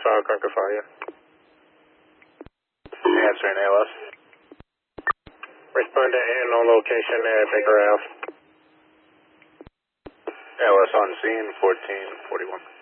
Falcon Cafaya. Answering ALS. Respond to unknown location at Baker Ave. ALS on scene, 1441.